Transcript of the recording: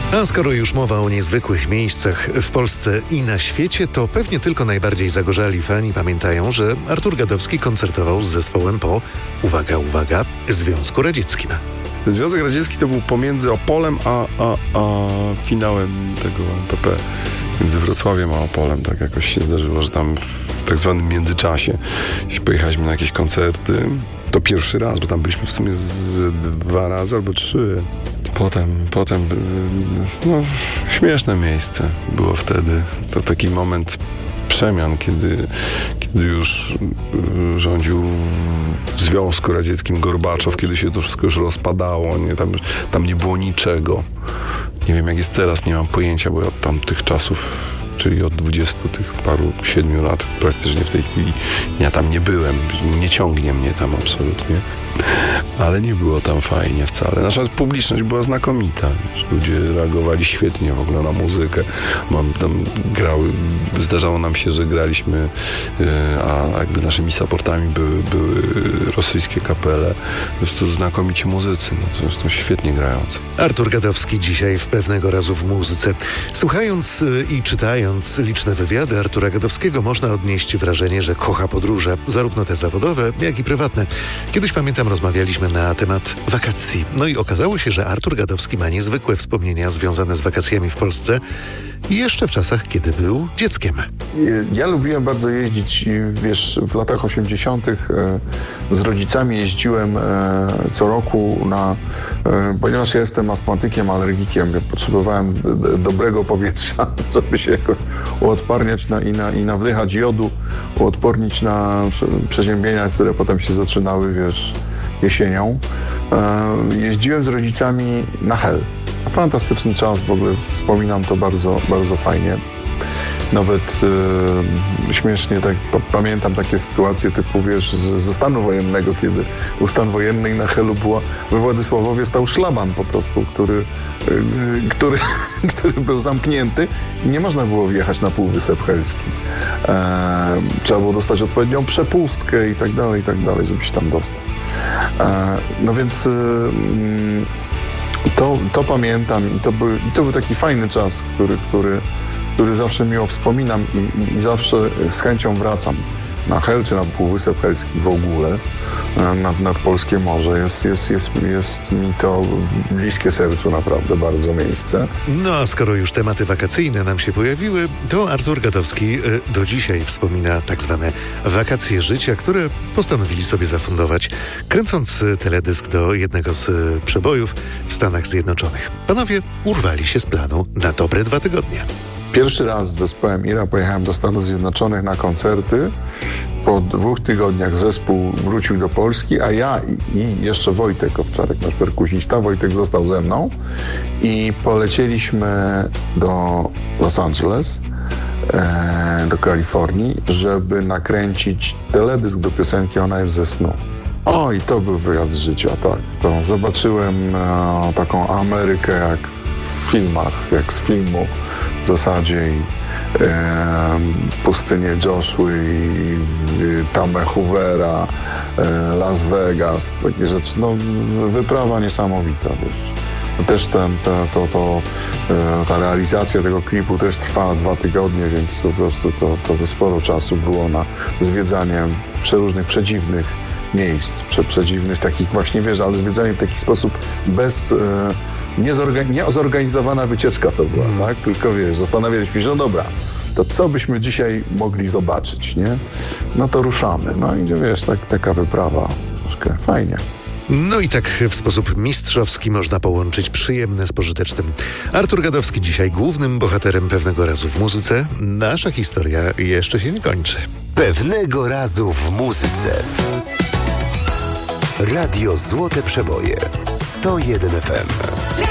A skoro już mowa o niezwykłych miejscach w Polsce i na świecie, to pewnie tylko najbardziej zagorzali fani pamiętają, że Artur Gadowski koncertował z zespołem po, uwaga, uwaga, Związku Radzieckim. Związek Radziecki to był pomiędzy Opolem a finałem tego MPP. Między Wrocławiem a Opolem. Tak jakoś się zdarzyło, że tam w tak zwanym międzyczasie, jeśli pojechaliśmy na jakieś koncerty, to pierwszy raz, bo tam byliśmy w sumie z 2 razy albo 3. Potem no, śmieszne miejsce było wtedy. To taki moment przemian, kiedy już rządził w Związku Radzieckim Gorbaczow, kiedy się to wszystko już rozpadało, nie? Tam nie było niczego. Nie wiem, jak jest teraz, nie mam pojęcia, bo od tamtych czasów, czyli od 27 lat praktycznie w tej chwili ja tam nie byłem. Nie ciągnie mnie tam absolutnie. Ale nie było tam fajnie wcale. Nasza publiczność była znakomita. Ludzie reagowali świetnie w ogóle na muzykę. Tam zdarzało nam się, że graliśmy, a jakby naszymi supportami były rosyjskie kapele. Po prostu znakomici muzycy. No, to świetnie grający. Artur Gadowski dzisiaj w Pewnego razu w muzyce. Słuchając i czytając liczne wywiady Artura Gadowskiego, można odnieść wrażenie, że kocha podróże, zarówno te zawodowe, jak i prywatne. Kiedyś pamiętam, rozmawialiśmy na temat wakacji. No i okazało się, że Artur Gadowski ma niezwykłe wspomnienia związane z wakacjami w Polsce i jeszcze w czasach, kiedy był dzieckiem. Ja lubiłem bardzo jeździć, wiesz, w latach 80. z rodzicami jeździłem co roku ponieważ ja jestem astmatykiem, alergikiem, ja potrzebowałem dobrego powietrza, żeby się jakoś uodparniać i nawdychać jodu, uodpornić na przeziębienia, które potem się zaczynały, wiesz, jesienią. Jeździłem z rodzicami na Hel. Fantastyczny czas, w ogóle wspominam to bardzo, bardzo fajnie. Nawet śmiesznie tak pamiętam takie sytuacje typu, wiesz, ze stanu wojennego, kiedy był stan wojenny i na Helu we Władysławowie stał szlaban po prostu, który był zamknięty i nie można było wjechać na Półwysep Helski. Trzeba było dostać odpowiednią przepustkę i tak dalej, żeby się tam dostać. No więc to pamiętam i to był taki fajny czas, który zawsze miło wspominam i zawsze z chęcią wracam na Hel czy na Półwysep Helski w ogóle, nad Polskie Morze. Jest mi to bliskie sercu naprawdę bardzo miejsce. No a skoro już tematy wakacyjne nam się pojawiły, to Artur Gadowski do dzisiaj wspomina tak zwane wakacje życia, które postanowili sobie zafundować, kręcąc teledysk do jednego z przebojów w Stanach Zjednoczonych. Panowie urwali się z planu na dobre 2 tygodnie. Pierwszy raz z zespołem Ira pojechałem do Stanów Zjednoczonych na koncerty. Po 2 tygodniach zespół wrócił do Polski, a ja i jeszcze Wojtek Owczarek, nasz perkusista, Wojtek został ze mną i polecieliśmy do Los Angeles, do Kalifornii, żeby nakręcić teledysk do piosenki Ona jest ze snu. O, i to był wyjazd życia, tak. To zobaczyłem taką Amerykę jak w filmach, jak z filmu w zasadzie i pustynię Joshua i Tamę Hoovera, Las Vegas, takie rzeczy. No, wyprawa niesamowita, wiesz. Też ta realizacja tego klipu też trwała 2 tygodnie, więc po prostu to sporo czasu było na zwiedzanie przeróżnych, przedziwnych miejsc, przedziwnych takich właśnie, wiesz, ale zwiedzanie w taki sposób niezorganizowana wycieczka to była, tak? Tylko, wiesz, zastanawialiśmy się, no dobra, to co byśmy dzisiaj mogli zobaczyć, nie? No to ruszamy. No i wiesz, taka wyprawa, troszkę fajnie. No i tak w sposób mistrzowski można połączyć przyjemne z pożytecznym. Artur Gadowski dzisiaj głównym bohaterem Pewnego razu w muzyce. Nasza historia jeszcze się nie kończy. Pewnego razu w muzyce. Radio Złote Przeboje 101 FM.